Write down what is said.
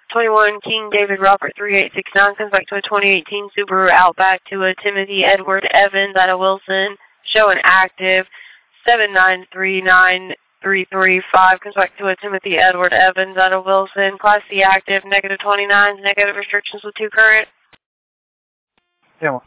21 King David Robert 3869 comes back to a 2018 Subaru Outback to a Timothy Edward Evans out of Wilson, showing active. 7939335 comes back to a Timothy Edward Evans out of Wilson, Class C active, -29, negative restrictions with 2 current. Yeah,